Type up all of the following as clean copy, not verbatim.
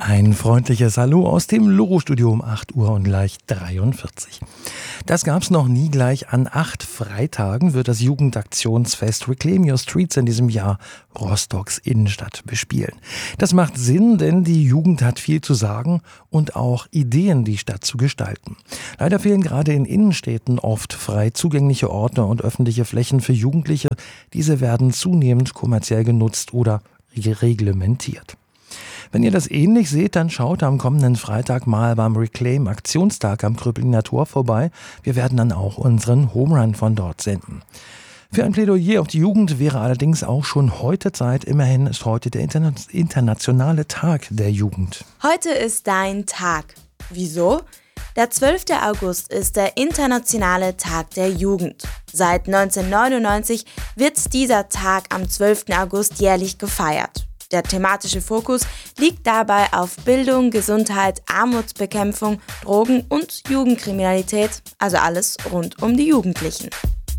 Ein freundliches Hallo aus dem Loro-Studio um 8 Uhr und gleich 43. Das gab's noch nie. Gleich an 8 Freitagen wird das Jugendaktionsfest Reclaim Your Streets in diesem Jahr Rostocks Innenstadt bespielen. Das macht Sinn, denn die Jugend hat viel zu sagen und auch Ideen, die Stadt zu gestalten. Leider fehlen gerade in Innenstädten oft frei zugängliche Orte und öffentliche Flächen für Jugendliche. Diese werden zunehmend kommerziell genutzt oder reglementiert. Wenn ihr das ähnlich seht, dann schaut am kommenden Freitag mal beim Reclaim-Aktionstag am Kröpeliner Tor vorbei. Wir werden dann auch unseren Home Run von dort senden. Für ein Plädoyer auf die Jugend wäre allerdings auch schon heute Zeit. Immerhin ist heute der internationale Tag der Jugend. Heute ist dein Tag. Wieso? Der 12. August ist der internationale Tag der Jugend. Seit 1999 wird dieser Tag am 12. August jährlich gefeiert. Der thematische Fokus liegt dabei auf Bildung, Gesundheit, Armutsbekämpfung, Drogen- und Jugendkriminalität, also alles rund um die Jugendlichen.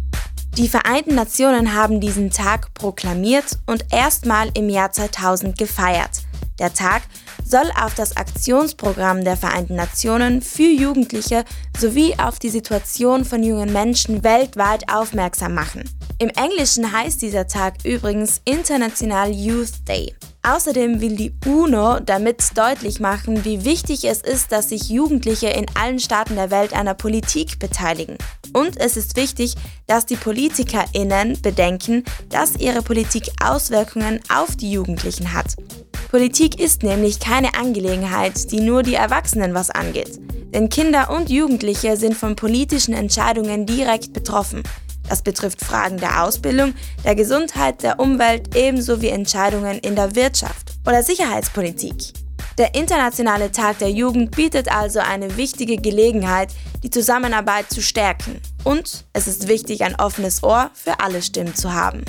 Die Vereinten Nationen haben diesen Tag proklamiert und erstmal im Jahr 2000 gefeiert. Der Tag soll auf das Aktionsprogramm der Vereinten Nationen für Jugendliche sowie auf die Situation von jungen Menschen weltweit aufmerksam machen. Im Englischen heißt dieser Tag übrigens International Youth Day. Außerdem will die UNO damit deutlich machen, wie wichtig es ist, dass sich Jugendliche in allen Staaten der Welt an der Politik beteiligen. Und es ist wichtig, dass die PolitikerInnen bedenken, dass ihre Politik Auswirkungen auf die Jugendlichen hat. Politik ist nämlich keine Angelegenheit, die nur die Erwachsenen was angeht. Denn Kinder und Jugendliche sind von politischen Entscheidungen direkt betroffen. Das betrifft Fragen der Ausbildung, der Gesundheit, der Umwelt, ebenso wie Entscheidungen in der Wirtschaft oder Sicherheitspolitik. Der Internationale Tag der Jugend bietet also eine wichtige Gelegenheit, die Zusammenarbeit zu stärken. Und es ist wichtig, ein offenes Ohr für alle Stimmen zu haben.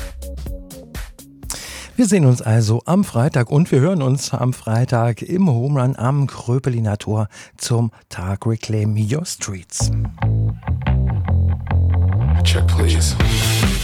Wir sehen uns also am Freitag und wir hören uns am Freitag im Home Run am Kröpeliner Tor zum Tag Reclaim Your Streets. Check, please.